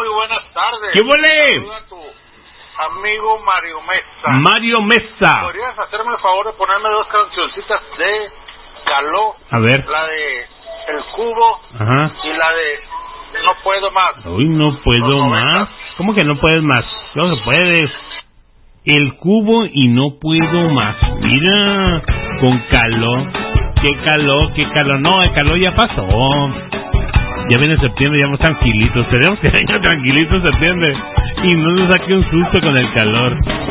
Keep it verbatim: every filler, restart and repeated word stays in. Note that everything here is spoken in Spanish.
muy buenas tardes. ¿Qué huele? Saluda a tu amigo Mario Mesa. Mario Mesa. ¿Podrías hacerme el favor de ponerme dos cancioncitas de Caló? A ver. La de El Cubo. Ajá. Y la de No Puedo Más. Uy, no puedo más. ¿Cómo que no puedes más? Claro que puedes. El Cubo y No Puedo Más. Mira, con Caló. Qué calor, qué calor. No, el calor ya pasó. Ya viene septiembre, ya vamos tranquilitos. Tenemos que venir tranquilitos en septiembre y no nos saque un susto con el calor.